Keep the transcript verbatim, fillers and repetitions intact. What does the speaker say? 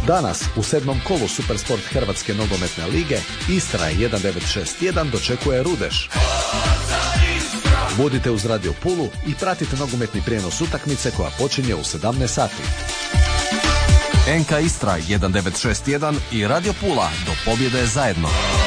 Danas u sedmom kolu Supersport Hrvatske nogometne lige Istra jedan devet šest jedan dočekuje Rudeš. Budite uz Radio Pulu i pratite nogometni prijenos utakmice koja počinje u sedamnaest sati. en ka Istra jedan devet šest jedan i Radio Pula do pobjede zajedno.